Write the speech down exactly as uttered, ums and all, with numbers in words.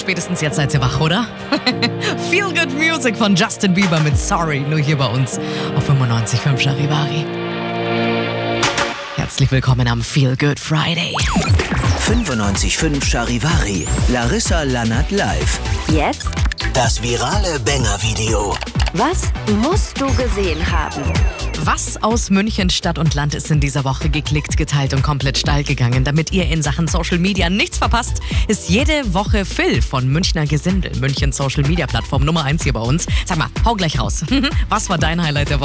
spätestens jetzt seid ihr wach, oder? Feel Good Music von Justin Bieber mit Sorry, nur hier bei uns auf fünfundneunzig Komma fünf Charivari. Herzlich willkommen am Feel Good Friday. fünfundneunzig Komma fünf Charivari, Larissa Lannert live. Jetzt? Das virale Banger-Video. Was musst du gesehen haben? Was aus München Stadt und Land ist in dieser Woche geklickt, geteilt und komplett steil gegangen? Damit ihr in Sachen Social Media nichts verpasst, ist jede Woche Phil von Münchner Gesindel, München Social Media Plattform Nummer eins hier bei uns. Sag mal, hau gleich raus. Was war dein Highlight der Woche?